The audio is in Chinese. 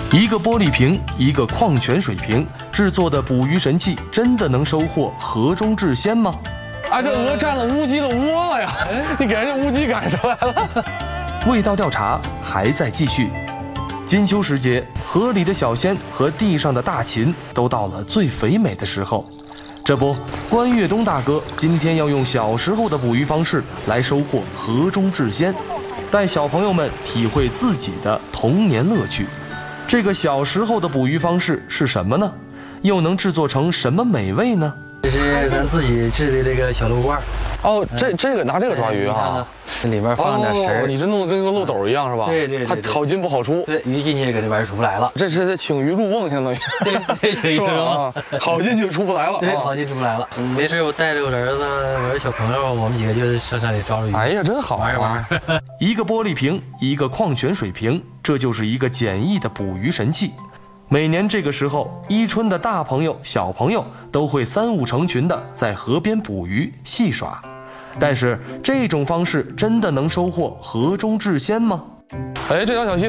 一个玻璃瓶，一个矿泉水瓶，制作的捕鱼神器真的能收获河中至鲜吗？ 啊，这鹅占了乌鸡的窝了呀！你给人家乌鸡赶上来了。 味道调查还在继续。金秋时节，河里的小鲜和地上的大禽都到了最肥美的时候。这不，关岳东大哥今天要用小时候的捕鱼方式来收获河中至鲜，带小朋友们体会自己的童年乐趣。这个小时候的捕鱼方式是什么呢？又能制作成什么美味呢？ 这是咱自己制的这个小漏罐。 哦，这个拿这个抓鱼哈， 这里面放点食儿， 你这弄得跟个漏斗一样是吧？ 对， 它好进不好出。 对，鱼进去搁这玩意儿出不来了。 这是请鱼入瓮，相当于。 对， 是吧？好进就出不来了。 对，好进出不来了。没事，我带着我儿子，我的小朋友，我们几个就上山里抓鱼。 哎呀，真好玩一玩。 一个玻璃瓶，一个矿泉水瓶，这就是一个简易的捕鱼神器。每年这个时候，伊春的大朋友、小朋友都会三五成群的在河边捕鱼戏耍。但是这种方式真的能收获河中至鲜吗？ 哎，这条小溪